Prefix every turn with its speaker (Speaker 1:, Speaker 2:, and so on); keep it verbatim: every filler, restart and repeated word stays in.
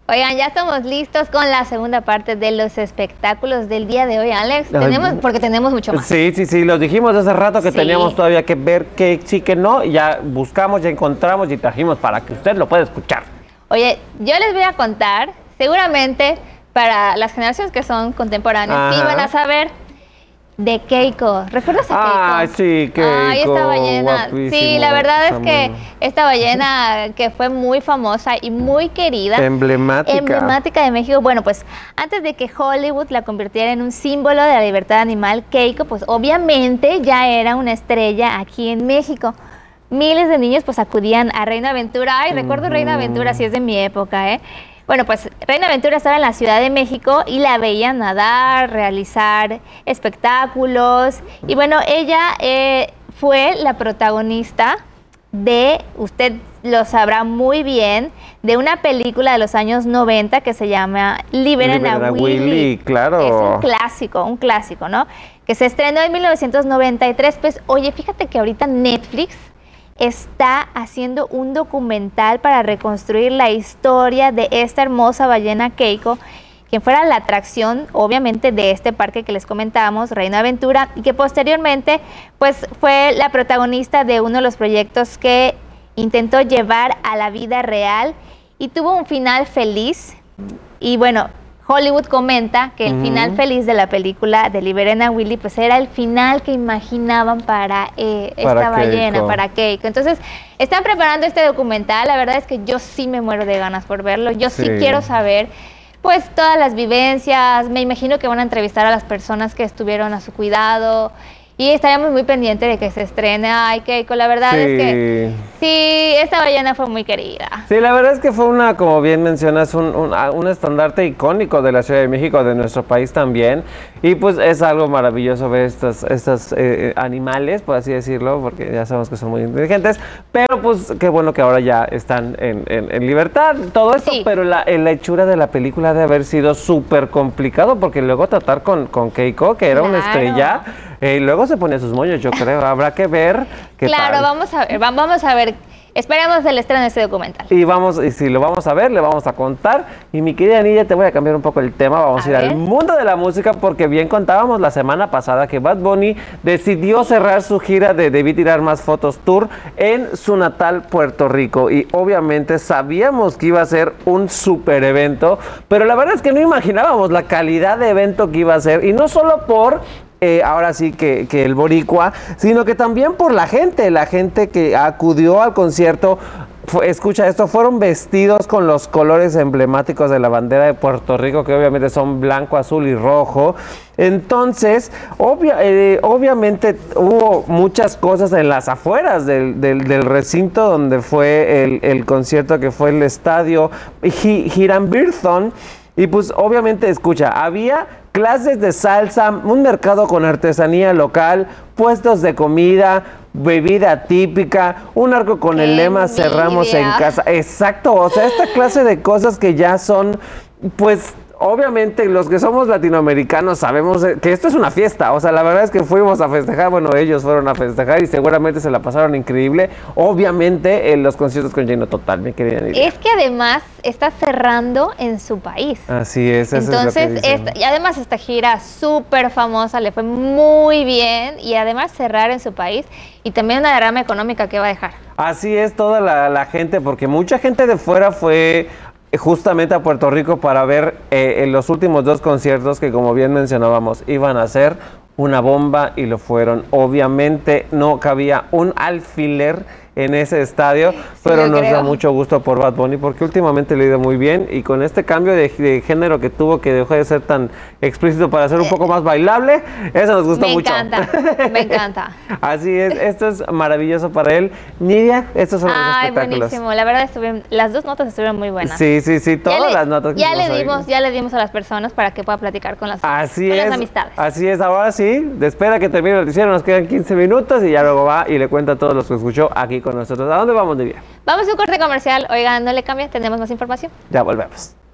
Speaker 1: Oigan, ya estamos listos con la segunda parte de los espectáculos del día de hoy, Alex. Tenemos, porque tenemos mucho más.
Speaker 2: Sí, sí, sí, los dijimos hace rato que sí. Teníamos todavía que ver que sí, que no. Ya buscamos, ya encontramos y trajimos para que usted lo pueda escuchar.
Speaker 1: Oye, yo les voy a contar, seguramente para las generaciones que son contemporáneas, sí van a saber de Keiko. ¿Recuerdas a Keiko?
Speaker 2: Ah, sí, Keiko.
Speaker 1: Ay, esta ballena. Sí, la verdad es que esta ballena que fue muy famosa y muy querida.
Speaker 2: Emblemática.
Speaker 1: Emblemática de México. Bueno, pues antes de que Hollywood la convirtiera en un símbolo de la libertad animal, Keiko, pues obviamente ya era una estrella aquí en México. Miles de niños pues acudían a Reina Aventura. Ay, recuerdo uh-huh. Reina Aventura, sí es de mi época, ¿eh? Bueno, pues Reina Aventura estaba en la Ciudad de México y la veían nadar, realizar espectáculos. Y bueno, ella eh, fue la protagonista de, usted lo sabrá muy bien, de una película de los años noventa que se llama Liberen a Willy.
Speaker 2: Willy, claro.
Speaker 1: Es un clásico, un clásico, ¿no? Que se estrenó en mil novecientos noventa y tres. Pues, oye, fíjate que ahorita Netflix está haciendo un documental para reconstruir la historia de esta hermosa ballena Keiko, quien fuera la atracción, obviamente, de este parque que les comentábamos, Reina Aventura, y que posteriormente, pues, fue la protagonista de uno de los proyectos que intentó llevar a la vida real y tuvo un final feliz. Y bueno, Hollywood comenta que el uh-huh. final feliz de la película de Liberen a Willy pues era el final que imaginaban para, eh, para esta ballena, Keiko. para Keiko. Entonces, están preparando este documental. La verdad es que yo sí me muero de ganas por verlo. Yo sí, sí quiero saber pues todas las vivencias. Me imagino que van a entrevistar a las personas que estuvieron a su cuidado. Y estaríamos muy pendientes de que se estrene. Ay, Keiko, la verdad sí. es que sí, esta ballena fue muy querida.
Speaker 2: Sí, la verdad es que fue una, como bien mencionas, un, un, un estandarte icónico de la Ciudad de México, de nuestro país también. Y pues es algo maravilloso ver estos, estos eh, animales, por así decirlo, porque ya sabemos que son muy inteligentes. Pero pues qué bueno que ahora ya están en, en, en libertad, todo esto. Sí. Pero la, la hechura de la película debe haber sido súper complicado, porque luego tratar con, con Keiko, que era claro. una estrella, eh, y luego se ponía sus moños, yo creo. Habrá que ver qué
Speaker 1: Claro,
Speaker 2: tal.
Speaker 1: vamos a ver, vamos a ver. Esperemos el estreno de este documental.
Speaker 2: Y vamos, y si lo vamos a ver, le vamos a contar. Y mi querida Nidia, te voy a cambiar un poco el tema. Vamos a, a ir ver. al mundo de la música, porque bien contábamos la semana pasada que Bad Bunny decidió cerrar su gira de Debí Tirar Más Fotos Tour en su natal Puerto Rico. Y obviamente sabíamos que iba a ser un super evento, pero la verdad es que no imaginábamos la calidad de evento que iba a ser. Y no solo por Eh, ahora sí que, que el boricua, sino que también por la gente, la gente que acudió al concierto. Fue, escucha esto, fueron vestidos con los colores emblemáticos de la bandera de Puerto Rico, que obviamente son blanco, azul y rojo. Entonces, obvia, eh, obviamente hubo muchas cosas en las afueras del, del, del recinto donde fue el, el concierto, que fue el estadio Hiram Bithorn. Y pues obviamente, escucha, había clases de salsa, un mercado con artesanía local, puestos de comida, bebida típica, un arco con ¡Qué el lema envidia! Cerramos en casa. Exacto, o sea, esta clase de cosas que ya son, pues, obviamente los que somos latinoamericanos sabemos que esto es una fiesta. O sea, la verdad es que fuimos a festejar, bueno, ellos fueron a festejar y seguramente se la pasaron increíble. Obviamente en los conciertos con lleno total, mi querida Nidia.
Speaker 1: Es que además está cerrando en su país.
Speaker 2: Así es, eso
Speaker 1: Entonces,
Speaker 2: es lo que
Speaker 1: esta, y además esta gira súper famosa, le fue muy bien, y además cerrar en su país y también una derrama económica que va a dejar.
Speaker 2: Así es, toda la, la gente, porque mucha gente de fuera fue justamente a Puerto Rico para ver eh, en los últimos dos conciertos que, como bien mencionábamos, iban a ser una bomba, y lo fueron. Obviamente no cabía un alfiler en ese estadio, sí, pero nos creo. da mucho gusto por Bad Bunny, porque últimamente le ha ido muy bien, y con este cambio de, de género que tuvo, que dejó de ser tan explícito para ser un poco más bailable, eso nos gustó
Speaker 1: me
Speaker 2: mucho.
Speaker 1: Me encanta, me encanta.
Speaker 2: Así es, esto es maravilloso para él. Nidia, estos son
Speaker 1: Ay,
Speaker 2: los espectáculos.
Speaker 1: Buenísimo, la verdad estuvieron, las dos notas estuvieron muy buenas.
Speaker 2: Sí, sí, sí, todas
Speaker 1: ya le,
Speaker 2: las notas. Que
Speaker 1: ya le dimos, ahí. ya le dimos a las personas para que pueda platicar con las,
Speaker 2: así
Speaker 1: con
Speaker 2: es,
Speaker 1: las amistades.
Speaker 2: Así es, ahora sí, de espera que termine el noticiero, nos quedan quince minutos y ya luego va y le cuenta a todos los que escuchó aquí con nosotros. ¿A dónde vamos, Nidia?
Speaker 1: Vamos a un corte comercial. Oigan, no le cambien, tenemos más información.
Speaker 2: Ya volvemos.